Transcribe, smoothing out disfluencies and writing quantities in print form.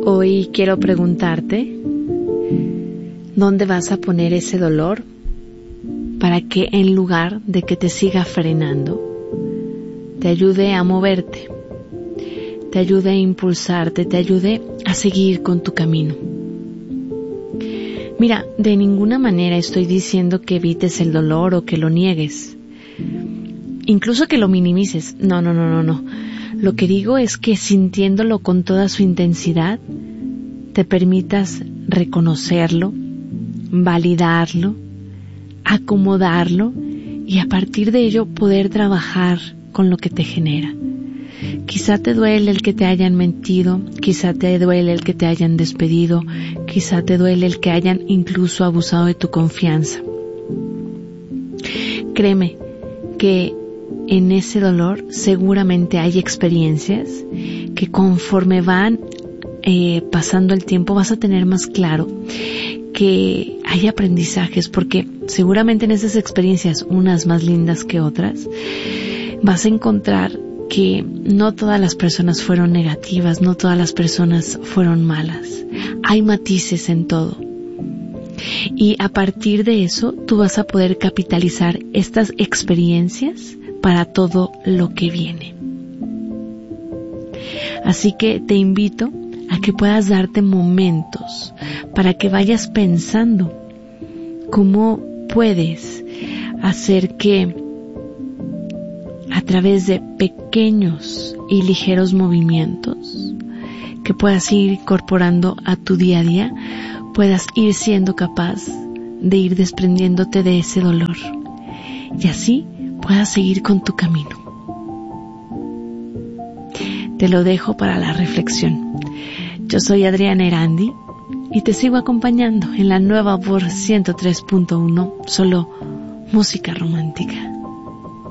Hoy quiero preguntarte, ¿dónde vas a poner ese dolor para que en lugar de que te siga frenando, te ayude a moverte, te ayude a impulsarte, te ayude a seguir con tu camino? Mira, de ninguna manera estoy diciendo que evites el dolor o que lo niegues, incluso que lo minimices. No. Lo que digo es que sintiéndolo con toda su intensidad, te permitas reconocerlo, validarlo, acomodarlo y a partir de ello poder trabajar con lo que te genera. Quizá te duele el que te hayan mentido, quizá te duele el que te hayan despedido, quizá te duele el que hayan incluso abusado de tu confianza. Créeme que en ese dolor seguramente hay experiencias que conforme van pasando el tiempo vas a tener más claro que hay aprendizajes, porque seguramente en esas experiencias, unas más lindas que otras, vas a encontrar que no todas las personas fueron negativas, no todas las personas fueron malas. Hay matices en todo. Y a partir de eso, tú vas a poder capitalizar estas experiencias para todo lo que viene. Así que te invito a que puedas darte momentos para que vayas pensando cómo puedes hacer que a través de pequeños y ligeros movimientos que puedas ir incorporando a tu día a día, puedas ir siendo capaz de ir desprendiéndote de ese dolor y así puedas seguir con tu camino. Te lo dejo para la reflexión. Yo soy Adriana Erandi y te sigo acompañando en la nueva por 103.1, solo música romántica.